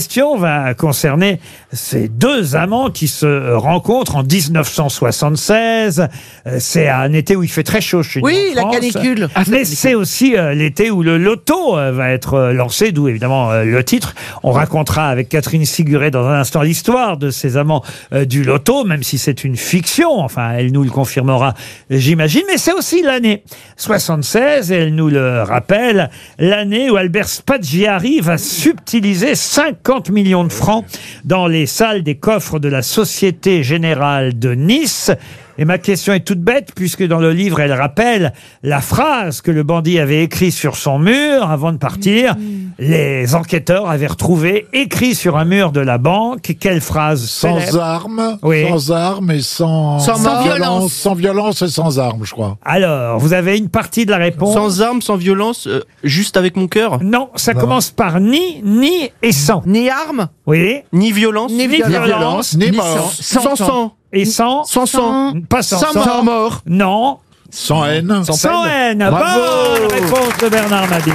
question va concerner ces deux amants qui se rencontrent en 1976. C'est un été où il fait très chaud chez nous. Oui, en la France. canicule. Mais c'est aussi l'été où le loto va être lancé, d'où évidemment le titre. On racontera avec Catherine Siguré dans un instant l'histoire de ces amants du loto, même si c'est une fiction. Enfin, elle nous le confirmera, j'imagine. Mais c'est aussi l'année 76, et elle nous le rappelle, l'année où Albert Spaggiari va subtiliser 50 millions de francs dans les salles des coffres de la Société Générale de Nice. Et ma question est toute bête, puisque dans le livre, elle rappelle la phrase que le bandit avait écrite sur son mur avant de partir. Les enquêteurs avaient retrouvé, écrit sur un mur de la banque, quelle phrase Sans célèbre? armes, Oui. sans armes et sans violence. Sans violence et sans armes, je crois. Alors, vous avez une partie de la réponse. Sans armes, sans violence, juste avec mon cœur. Non, ça commence par ni, ni et sans. Ni arme, Oui. Ni violence. Ni violence. Ni mort. Sans sang. Et sans. Sans sang. Pas sans. sans mort. Non. Sans haine. Sans haine. Bravo. Bonne réponse de Bernard Mabille.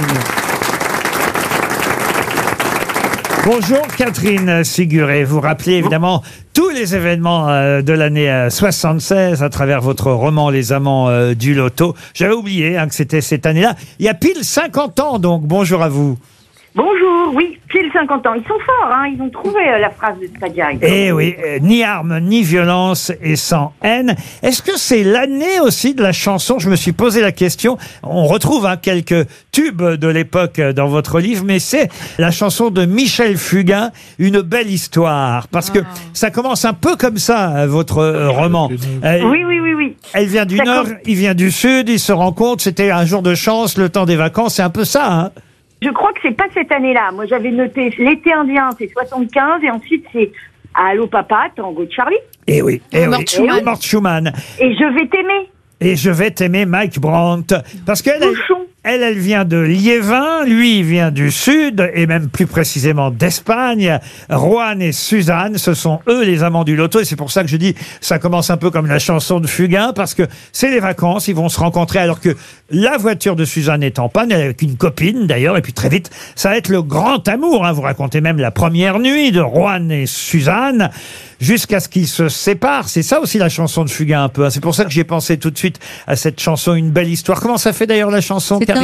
Bonjour Catherine Siguré. Vous rappelez évidemment tous les événements de l'année 76 à travers votre roman Les Amants du Loto. J'avais oublié que c'était cette année-là. Il y a pile 50 ans, donc bonjour à vous. Bonjour, oui, pile 50 ans. Ils sont forts, hein, ils ont trouvé la phrase de Spaggiari. Eh oui, ni armes, ni violence et sans haine. Est-ce que c'est l'année aussi de la chanson? Je me suis posé la question. On retrouve quelques tubes de l'époque dans votre livre, mais c'est la chanson de Michel Fugain, Une belle histoire. Parce que ça commence un peu comme ça, votre roman. Oui. Elle vient du Ça Nord, il vient du Sud, ils se rencontrent, c'était un jour de chance, le temps des vacances, c'est un peu ça, hein? Je crois que c'est pas cette année-là. Moi, j'avais noté l'été indien, c'est 75, et ensuite c'est Allô Papa, Tango de Charlie. Eh oui, Mort Schumann. Mort Schumann. Et Je vais t'aimer. Et Je vais t'aimer, Mike Brandt. Parce qu'elle elle vient de Liévin, lui il vient du Sud, et même plus précisément d'Espagne. Juan et Suzanne, ce sont eux les amants du loto, et c'est pour ça que je dis, ça commence un peu comme la chanson de Fugain, parce que c'est les vacances, ils vont se rencontrer, alors que la voiture de Suzanne est en panne, elle est avec une copine d'ailleurs, et puis très vite, ça va être le grand amour, vous racontez même la première nuit de Juan et Suzanne, jusqu'à ce qu'ils se séparent. C'est ça aussi la chanson de Fugain un peu, c'est pour ça que j'ai pensé tout de suite à cette chanson Une belle histoire. Comment ça fait d'ailleurs la chanson? C'est